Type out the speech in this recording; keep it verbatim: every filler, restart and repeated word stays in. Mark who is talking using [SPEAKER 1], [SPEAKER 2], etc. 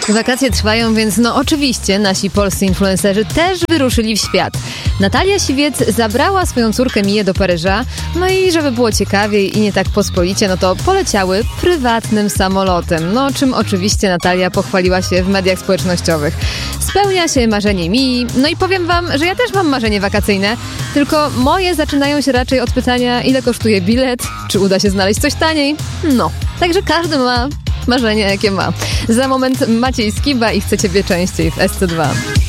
[SPEAKER 1] Wakacje trwają, więc no oczywiście nasi polscy influencerzy też wyruszyli w świat. Natalia Siwiec zabrała swoją córkę Miję do Paryża, no i żeby było ciekawiej i nie tak pospolicie, no to poleciały prywatnym samolotem, no czym oczywiście Natalia pochwaliła się w mediach społecznościowych. Spełnia się marzenie Mii, no i powiem wam, że ja też mam marzenie wakacyjne, tylko moje zaczynają się raczej od pytania, ile kosztuje bilet, czy uda się znaleźć coś taniej, no, także każdy ma marzenie, jakie ma. Za moment Maciej Skiba i Chcę Ciebie częściej w S C dwa.